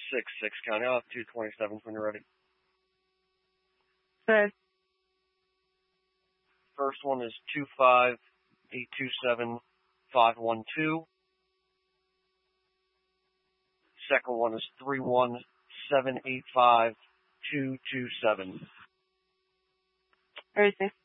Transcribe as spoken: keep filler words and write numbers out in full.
six six County. I'll have two twenty-sevens when you're ready. Okay. First one is two five eight two seven five one two. Second one is three one seven eight five two two seven. Everything.